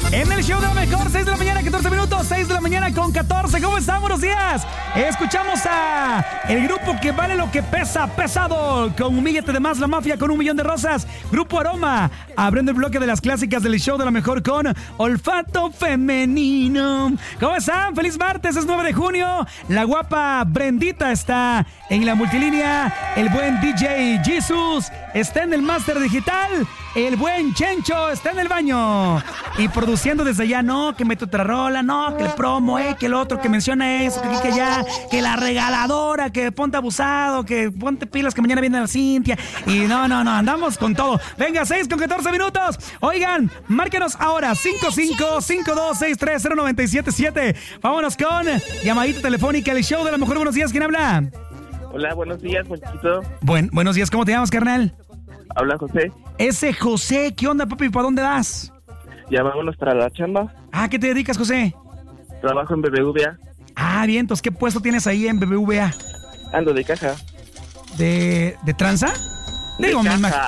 En el show de la mejor, 6 de la mañana, 14 minutos, 6 de la mañana con 14. ¿Cómo están? Buenos días. Escuchamos a el grupo que vale lo que pesa, pesado, con Un Millete de Más, La Mafia con 1,000,000 de rosas. Grupo Aroma, abriendo el bloque de las clásicas del show de la mejor con Olfato Femenino. ¿Cómo están? Feliz martes, es 9 de junio. La guapa Brendita está en la multilínea. El buen DJ Jesus está en el máster digital. El buen Chencho está en el baño. Y produciendo desde allá, no, que mete otra rola, no, que el promo, que el otro, que menciona eso, que aquí, que allá, que la regaladora, que ponte abusado, que ponte pilas, que mañana viene la Cintia. Y no, andamos con todo. Venga, 6 con 14 minutos. Oigan, márquenos ahora, 55-52630977. Vámonos con llamadita telefónica, el show de la mejor. Buenos días, ¿quién habla? Hola, buenos días, Ponchito. Buenos días, ¿cómo te llamas, carnal? Habla José. Ese José, ¿qué onda, papi? ¿Para dónde vas? Ya vámonos para la chamba. ¿Qué te dedicas, José? Trabajo en BBVA. Bien, entonces, ¿qué puesto tienes ahí en BBVA? Ando de caja. ¿De tranza? Digo,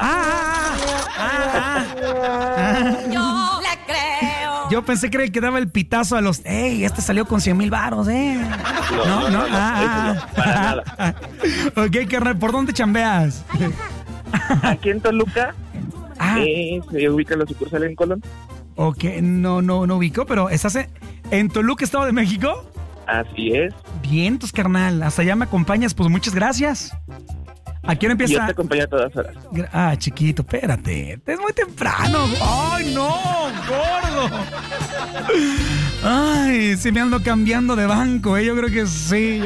Yo le creo. Yo pensé que era el que daba el pitazo a los... ¡Ey, este salió con 100,000 varos, No, para nada. Ok, carnal, ¿por dónde chambeas? Aquí en Toluca. Se ubica la sucursal en Colón. Ok, no ubico, pero ¿estás en Toluca, Estado de México? Así es. Bien, entonces, carnal, hasta allá me acompañas, pues muchas gracias. ¿A qué hora empieza? Yo te acompaño a todas horas. Chiquito, espérate. Es muy temprano. ¡Ay, no! ¡Gordo! Ay, sí me ando cambiando de banco, Yo creo que sí,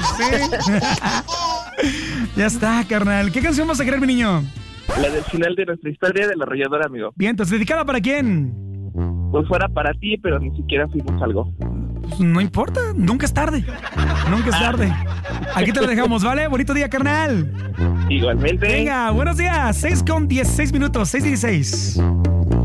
Ya está, carnal. ¿Qué canción vas a querer, mi niño? La del final de nuestra historia de la arrolladora, amigo. Bien, entonces, ¿dedicada para quién? Pues fuera para ti, pero ni siquiera fuimos algo. Pues no importa, nunca es tarde. Aquí te lo dejamos, ¿vale? Bonito día, carnal. Igualmente. Venga, buenos días. 6 con 16 minutos, 6:16.